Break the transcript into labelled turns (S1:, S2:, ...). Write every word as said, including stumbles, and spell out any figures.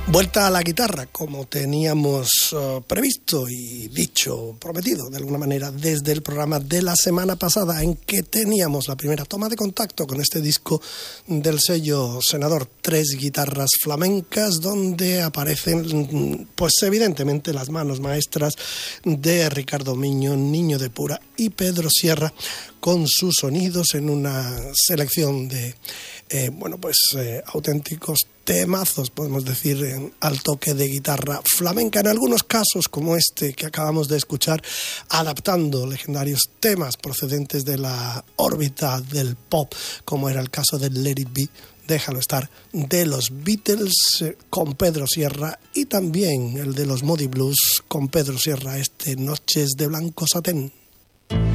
S1: Vuelta a la guitarra, como teníamos uh, previsto y dicho, prometido de alguna manera desde el programa de la semana pasada, en que teníamos la primera toma de contacto con este disco del sello Senador, Tres Guitarras Flamencas, donde aparecen pues evidentemente las manos maestras de Ricardo Miño, Niño de Pura y Pedro Sierra, con sus sonidos en una selección de eh, bueno pues eh, auténticos temazos, podemos decir, en, al toque de guitarra flamenca, en algunos casos como este que acabamos de escuchar, adaptando legendarios temas procedentes de la órbita del pop, como era el caso de Let It Be, Déjalo Estar, de los Beatles eh, con Pedro Sierra, y también el de los Moody Blues con Pedro Sierra, este Noches de Blanco Satén.